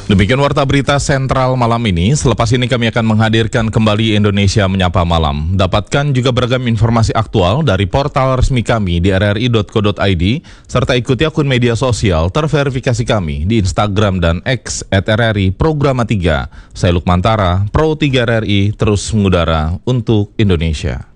Demikian Warta Berita Sentral malam ini. Selepas ini kami akan menghadirkan kembali Indonesia Menyapa Malam. Dapatkan juga beragam informasi aktual dari portal resmi kami di rri.co.id, serta ikuti akun media sosial terverifikasi kami di Instagram dan X @RRI Programa 3. Saya Lukmantara, Pro 3 RRI, terus mengudara untuk Indonesia.